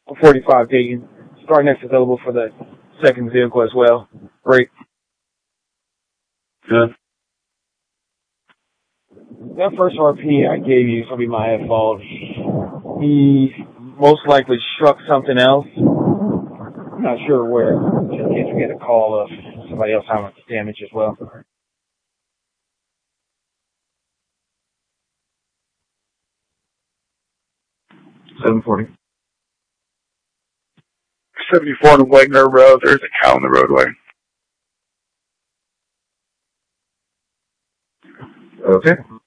45 Dayton. StarNet's available for the second vehicle as well. Great. Good. That first RP I gave you is going to be my fault. He most likely struck something else. I'm not sure where. Just in case we get a call of somebody else having damage as well. 740. 74 on Wagner Road. There's a cow on the roadway. Okay.